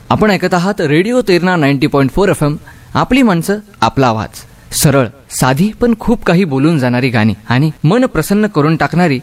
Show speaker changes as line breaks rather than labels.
आपण ऐकत आहात रेडिओ तेरणा 90.4 FM. आपली माणसं, आपला आवाज. सरळ, साधी पण खूप काही बोलून जाणारी गाणी आणि मन प्रसन्न करून टाकणारी